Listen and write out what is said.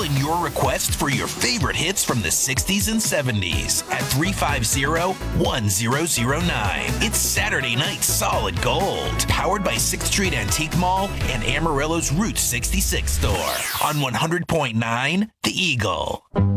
Calling your request for your favorite hits from the 60s and 70s at 350-1009. It's Saturday Night Solid Gold, powered by 6th Street Antique Mall and Amarillo's Route 66 store on 100.9 The Eagle.